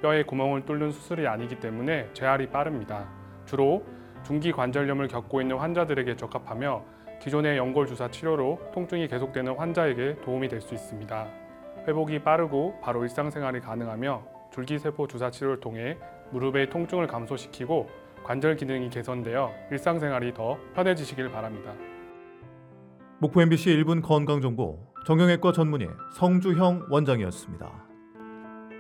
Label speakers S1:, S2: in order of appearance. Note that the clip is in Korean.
S1: 뼈에 구멍을 뚫는 수술이 아니기 때문에 재활이 빠릅니다. 주로 중기 관절염을 겪고 있는 환자들에게 적합하며 기존의 연골 주사 치료로 통증이 계속되는 환자에게 도움이 될 수 있습니다. 회복이 빠르고 바로 일상생활이 가능하며 줄기세포 주사 치료를 통해 무릎의 통증을 감소시키고 관절 기능이 개선되어 일상생활이 더 편해지시길 바랍니다.
S2: 목포 MBC 1분 건강정보 정형외과 전문의 성주형 원장이었습니다.